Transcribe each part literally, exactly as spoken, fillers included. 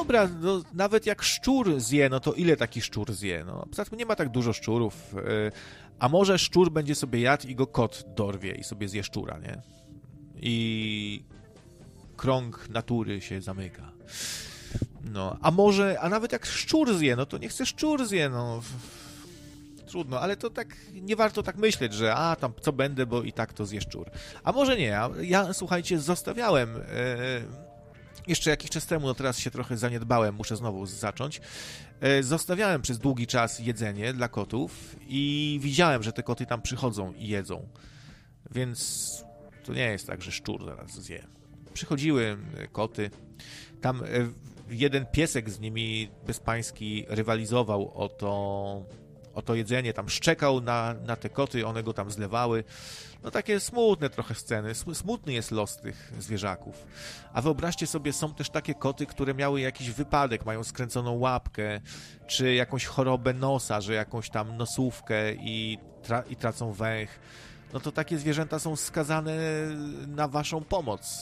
dobra, no, nawet jak szczur zje, no to ile taki szczur zje? No, poza tym nie ma tak dużo szczurów. Yy, a może szczur będzie sobie jadł i go kot dorwie i sobie zje szczura, nie? I krąg natury się zamyka. No, a może, a nawet jak szczur zje, no to niech se szczur zje, no. Trudno, ale to tak, nie warto tak myśleć, że a, tam co będę, bo i tak to zje szczur. A może nie, ja, ja słuchajcie, zostawiałem... Yy, Jeszcze jakiś czas temu, no teraz się trochę zaniedbałem, muszę znowu zacząć. Zostawiałem przez długi czas jedzenie dla kotów i widziałem, że te koty tam przychodzą i jedzą. Więc to nie jest tak, że szczur zaraz zje. Przychodziły koty. Tam jeden piesek z nimi bezpański rywalizował o to, o to jedzenie. Tam szczekał na, na te koty, one go tam zlewały. No takie smutne trochę sceny, smutny jest los tych zwierzaków. A wyobraźcie sobie, są też takie koty, które miały jakiś wypadek, mają skręconą łapkę, czy jakąś chorobę nosa, że jakąś tam nosówkę i, tra- i tracą węch. No to takie zwierzęta są skazane na waszą pomoc.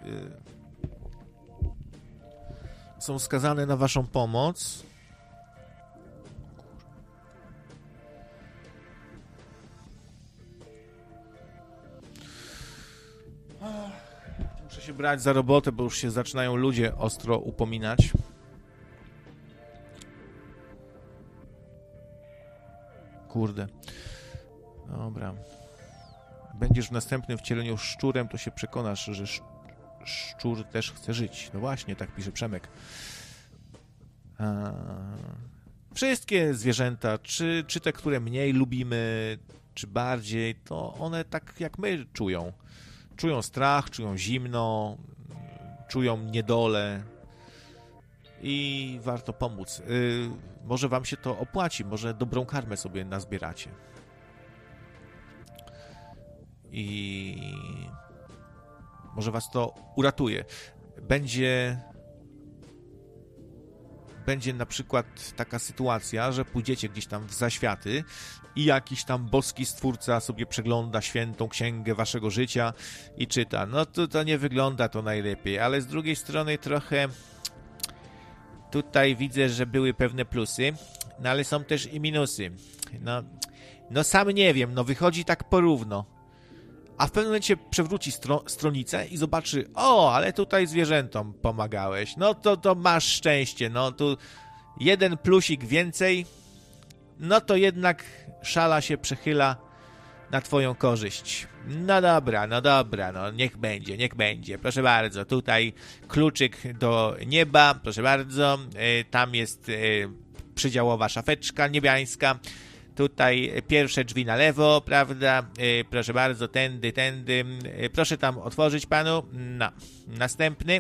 Są skazane na waszą pomoc. Muszę się brać za robotę, bo już się zaczynają ludzie ostro upominać. Kurde. Dobra. Będziesz w następnym wcieleniu szczurem, to się przekonasz, że szczur też chce żyć. No właśnie, tak pisze Przemek. A... Wszystkie zwierzęta, czy, czy te, które mniej lubimy, czy bardziej, to one tak jak my czują. Czują strach, czują zimno, czują niedolę i warto pomóc. Yy, może wam się to opłaci, może dobrą karmę sobie nazbieracie. I może was to uratuje. Będzie... Będzie na przykład taka sytuacja, że pójdziecie gdzieś tam w zaświaty i jakiś tam boski stwórca sobie przegląda świętą księgę waszego życia i czyta. No to, to nie wygląda to najlepiej, ale z drugiej strony trochę tutaj widzę, że były pewne plusy, no ale są też i minusy. No, no sam nie wiem, no wychodzi tak porówno. A w pewnym momencie przewróci stro- stronicę i zobaczy, o, ale tutaj zwierzętom pomagałeś. No to, to masz szczęście, no tu jeden plusik więcej, no to jednak szala się przechyla na twoją korzyść. No dobra, no dobra, no niech będzie, niech będzie. Proszę bardzo, tutaj kluczyk do nieba, proszę bardzo, y, tam jest y, przydziałowa szafeczka niebiańska. Tutaj pierwsze drzwi na lewo, prawda? Yy, proszę bardzo, tędy, tędy. Yy, proszę tam otworzyć panu. No. Następny.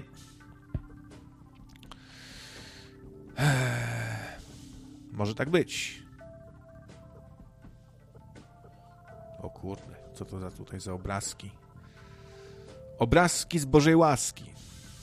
Ech. Może tak być. O kurde, co to za tutaj za obrazki? Obrazki z Bożej łaski.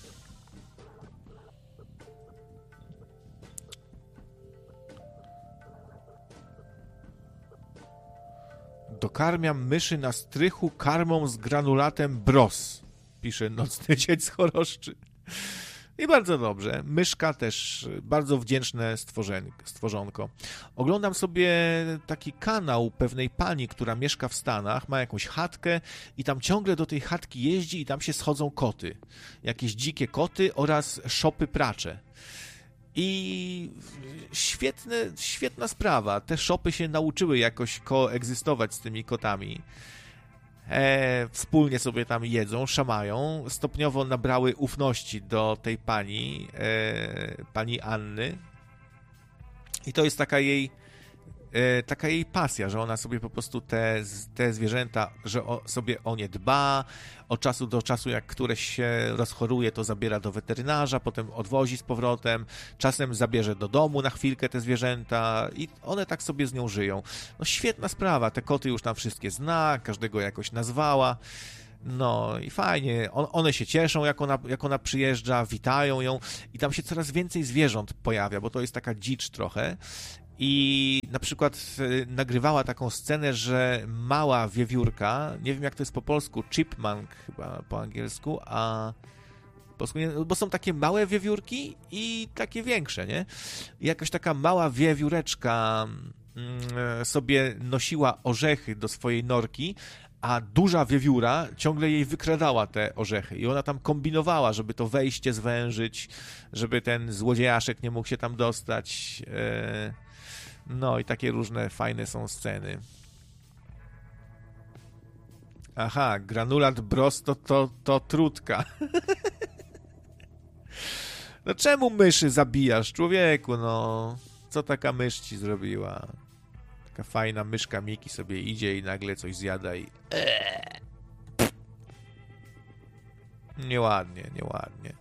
Dokarmiam myszy na strychu karmą z granulatem Bros, pisze Nocny Dzień z Choroszczy. I bardzo dobrze. Myszka też bardzo wdzięczne stworzonko. Oglądam sobie taki kanał pewnej pani, która mieszka w Stanach, ma jakąś chatkę i tam ciągle do tej chatki jeździ i tam się schodzą koty. Jakieś dzikie koty oraz szopy pracze. I świetne, świetna sprawa. Te szopy się nauczyły jakoś koegzystować z tymi kotami. E, wspólnie sobie tam jedzą, szamają. Stopniowo nabrały ufności do tej pani, e, pani Anny. I to jest taka jej, e, taka jej pasja, że ona sobie po prostu te, te zwierzęta, że o, sobie o nie dba. Od czasu do czasu, jak któreś się rozchoruje, to zabiera do weterynarza, potem odwozi z powrotem, czasem zabierze do domu na chwilkę te zwierzęta i one tak sobie z nią żyją. No świetna sprawa, te koty już tam wszystkie zna, każdego jakoś nazwała, no i fajnie, On, one się cieszą, jak ona, jak ona przyjeżdża, witają ją i tam się coraz więcej zwierząt pojawia, bo to jest taka dzicz trochę. I na przykład nagrywała taką scenę, że mała wiewiórka, nie wiem jak to jest po polsku, chipmunk chyba po angielsku, a polsku, nie? Bo są takie małe wiewiórki i takie większe, nie? I jakaś taka mała wiewióreczka mm, sobie nosiła orzechy do swojej norki, a duża wiewióra ciągle jej wykradała te orzechy i ona tam kombinowała, żeby to wejście zwężyć, żeby ten złodziejaszek nie mógł się tam dostać. No i takie różne fajne są sceny. Aha, granulat Bros to, to, to trutka. No czemu myszy zabijasz, człowieku, no? Co taka mysz ci zrobiła? Taka fajna myszka Miki sobie idzie i nagle coś zjada i... Eee. Nieładnie, nieładnie.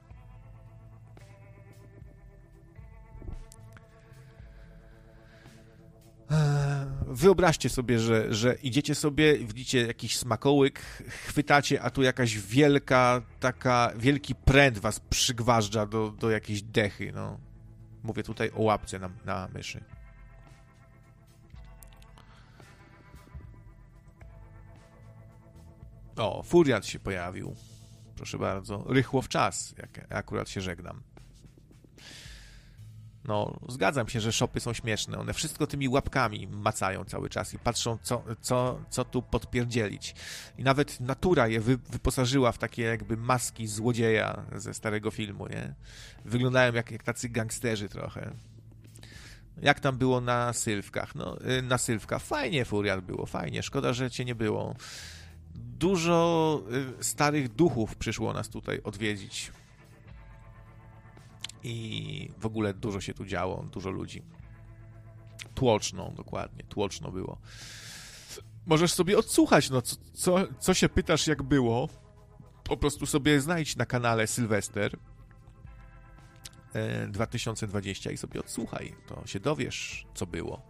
Wyobraźcie sobie, że, że idziecie sobie, widzicie jakiś smakołyk, chwytacie, a tu jakaś wielka, taka, wielki pręt was przygważdża do, do jakiejś dechy, no. Mówię tutaj o łapce na, na myszy. O, furiat się pojawił. Proszę bardzo. Rychło w czas, jak akurat się żegnam. No, zgadzam się, że shopy są śmieszne. One wszystko tymi łapkami macają cały czas i patrzą, co, co, co tu podpierdzielić. I nawet natura je wy, wyposażyła w takie jakby maski złodzieja ze starego filmu, nie? Wyglądają jak, jak tacy gangsterzy trochę. Jak tam było na Sylwkach? No, na Sylwkach. Fajnie, furiat było, fajnie. Szkoda, że cię nie było. Dużo starych duchów przyszło nas tutaj odwiedzić. I w ogóle dużo się tu działo, dużo ludzi. Tłoczno, dokładnie, tłoczno było. Możesz sobie odsłuchać, no co, co, co się pytasz, jak było. Po prostu sobie znajdź na kanale Sylwester dwa tysiące dwudziesty i sobie odsłuchaj, to się dowiesz, co było.